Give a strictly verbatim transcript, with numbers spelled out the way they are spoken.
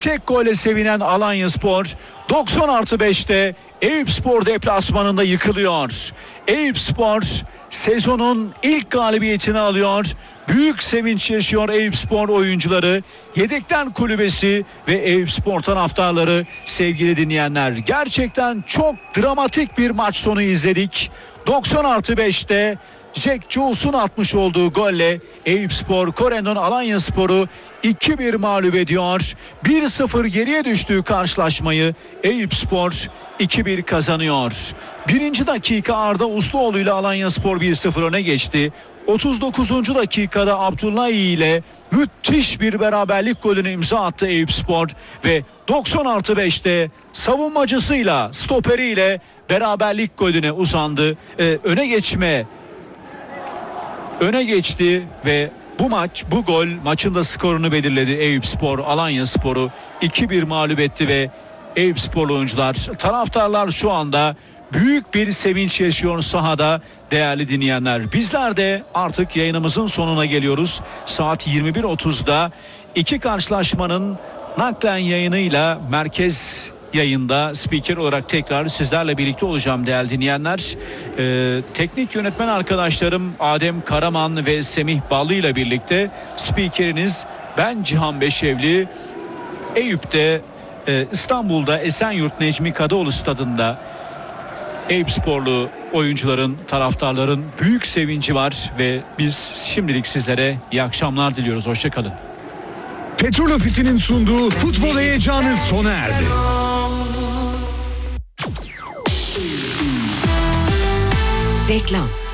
Tek golle sevinen Alanyaspor doksan artı beşte Eyüpspor deplasmanında yıkılıyor. Eyüpspor sezonun ilk galibiyetini alıyor. Büyük sevinç yaşıyor Eyüpspor oyuncuları, yedekten kulübesi ve Eyüpspor taraftarları. Sevgili dinleyenler, gerçekten çok dramatik bir maç sonu izledik. doksan artı beşte Jack Jules'un atmış olduğu golle Eyüpspor Korendon Alanyaspor'u iki bir mağlup ediyor. bir sıfır geriye düştüğü karşılaşmayı Eyüpspor iki bir kazanıyor. Birinci dakika Arda Usluoğlu ile Alanyaspor bir sıfır öne geçti. otuz dokuzuncu dakikada Abdullah ile müthiş bir beraberlik golünü imza attı Eyüpspor ve doksan artı beşte savunmacısıyla, stoperiyle beraberlik golüne uzandı. Ee, öne geçme öne geçti ve bu maç, bu gol maçın da skorunu belirledi. Eyüpspor Alanyaspor'u iki bir mağlup etti ve Eyüpsporlu oyuncular, taraftarlar şu anda büyük bir sevinç yaşıyor sahada değerli dinleyenler. Bizler de artık yayınımızın sonuna geliyoruz. Saat yirmi bir otuzda iki karşılaşmanın naklen yayınıyla merkez yayında spiker olarak tekrar sizlerle birlikte olacağım değerli dinleyenler. Ee, teknik yönetmen arkadaşlarım Adem Karaman ve Semih Ballı ile birlikte spikeriniz ben Cihan Beşevli. Eyüp'te, e, İstanbul'da Esenyurt Necmi Kadıoğlu stadında Eyüpsporlu oyuncuların, taraftarların büyük sevinci var ve biz şimdilik sizlere iyi akşamlar diliyoruz. Hoşçakalın. Petrol Ofisi'nin sunduğu futbol heyecanı sona erdi. Reklam.